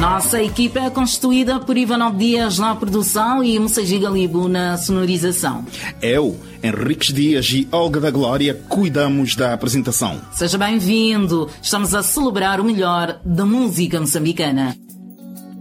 Nossa equipa é constituída por Ivanov Dias na produção e Moussaji Galibo na sonorização. Eu, Henriques Dias e Olga da Glória cuidamos da apresentação. Seja bem-vindo. Estamos a celebrar o melhor da música moçambicana.